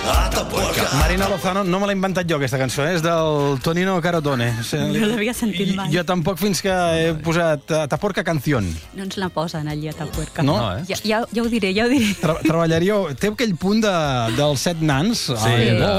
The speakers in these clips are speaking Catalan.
Atapuerca. Marina Lozano, no me l'he inventat jo, aquesta cançó, és del Tonino Carotone. No l'havia sentit mai. Jo tampoc, fins que he posat Atapuerca canción. No ens la posen allí, Atapuerca. No? Ja ho diré. Treballaríeu... Té aquell punt dels 7 nans. Sí,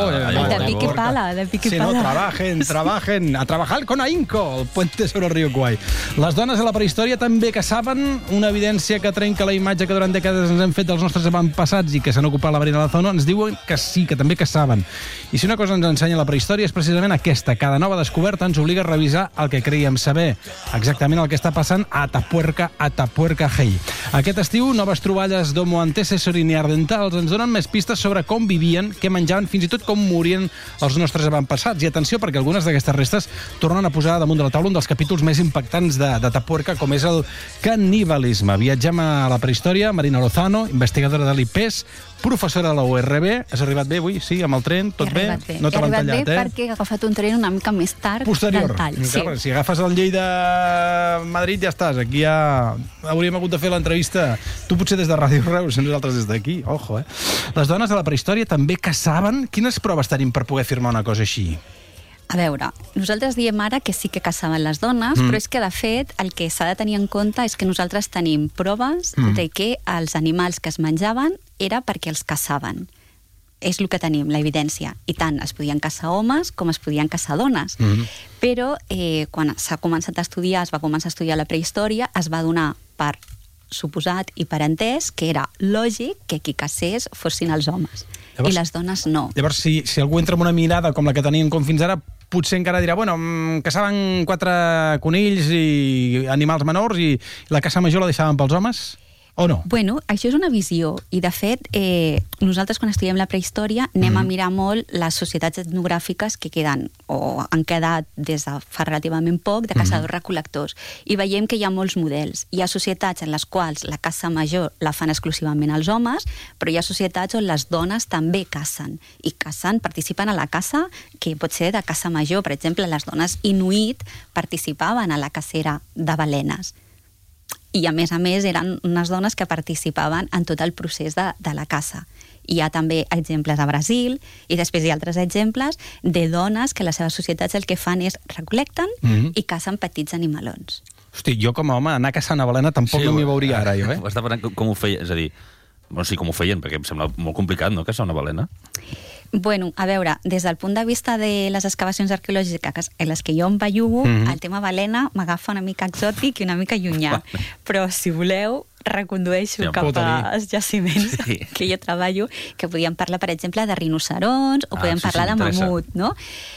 De pique pala, Sí, no, trabajen, a trabajar con ahínco, el puente sobre el río Kwai. Les dones a la prehistòria també caçaven, una evidència que trenca la imatge que durant dècades ens hem fet dels nostres avantpassats i que s'han ocupat la Marina Lozano, ens diuen que sí, que també caçaven. I si una cosa ens ensenya la prehistòria és precisament aquesta. Cada nova descoberta ens obliga a revisar el que creiem saber. Exactament el que està passant a Atapuerca Hey. Aquest estiu, noves troballes d'Homo antecessor i neandertals ens donen més pistes sobre com vivien, què menjaven, fins i tot com morien els nostres avantpassats. I atenció, perquè algunes d'aquestes restes tornen a posar damunt de la taula un dels capítols més impactants d'Atapuerca, com és el canibalisme. Viatgem a la prehistòria. Marina Lozano, investigadora de l'IPES, professora de la URB. Has arribat bé avui? Sí, amb el tren? Tot bé? No te l'han tallat, He arribat bé perquè he agafat un tren una mica més tard posterior. del tall. Sí. Si agafes el Lleida-Madrid ja estàs. Aquí ja hauríem hagut de fer l'entrevista. Tu potser des de Ràdio Reus i nosaltres des d'aquí. Ojo, eh? Les dones de la prehistòria també caçaven? Quines proves tenim per poder afirmar una cosa així? A veure, nosaltres diem ara que sí que caçaven les dones, però és que, de fet, el que s'ha de tenir en compte és que nosaltres tenim proves de que els animals que es menjaven era perquè els caçaven. És el que tenim, la evidència. I tant es podien caçar homes com es podien caçar dones. Però quan s'ha començat a estudiar, es va començar a estudiar la prehistòria, es va donar per suposat i per entès que era lògic que qui cacés fossin els homes. Llavors, i les dones no. Llavors, si algú entra amb una mirada com la que teníem com fins ara, potser encara dirà, bueno, caçaven 4 conills i animals menors i la caça major la deixaven pels homes? O no? Bueno, això és una visió. I, de fet, nosaltres, quan estudiem la prehistòria, anem a mirar molt les societats etnogràfiques que queden, o han quedat des de fa relativament poc, de caçadors-recol·lectors. I veiem que hi ha molts models. Hi ha societats en les quals la caça major la fan exclusivament els homes, però hi ha societats on les dones també cacen. I cacen, participen a la caça, que pot ser de caça major. Per exemple, les dones inuit participaven a la cacera de balenes. I, a més, eren unes dones que participaven en tot el procés de la caça. Hi ha també exemples a Brasil, i després hi ha altres exemples de dones que les seves societats el que fan és recol·lecten i cacen petits animalons. Hosti, jo com a home anar a caçar una balena tampoc no m'hi veuria ara, jo, eh? Estava parlant com ho feien, és a dir, bueno, sí, com ho feien, perquè em sembla molt complicat, no?, caçar una balena. Bueno, a veure, des del punt de vista de les excavacions arqueològiques en les que jo em bellugo, el tema balena m'agafa una mica exòtic i una mica llunyà. Però, si voleu, recondueixo cap als jaciments que jo treballo, que podíem parlar, per exemple, de rinocerons o podem parlar de mamut, no?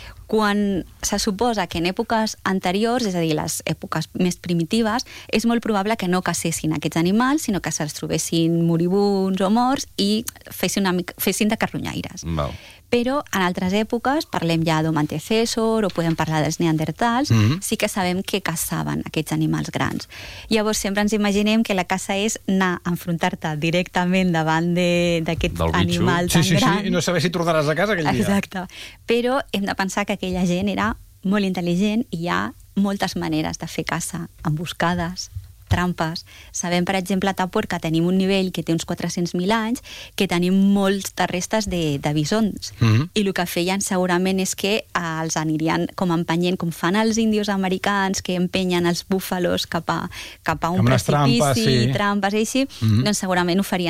Quan se suposa que en èpoques anteriors, és a dir, les èpoques més primitives, és molt probable que no cacessin aquests animals, sinó que se'ls trobessin moribuns o morts i fessin de carronyaires. Però en altres èpoques, parlem ja d'Homo antecessor o podem parlar dels neandertals, sí que sabem que caçaven aquests animals grans. Llavors sempre ens imaginem que la caça és anar a enfrontar-te directament davant d'aquest animal tan gran. Sí, i no saber si tornaràs a casa aquell dia. Exacte. Però hem de pensar que aquella gent era molt intel·ligent i hi ha moltes maneres de fer caça, emboscades, trampes. Sabem, per exemple, a Atapuerca tenim un nivell que té uns 400.000 anys, que tenim molts de restes de bisons. I el que feien segurament és que els anirien com empenyent, com fan els índios americans, que empenyen els búfalos cap a un precipici, trampes i així, doncs segurament ho farien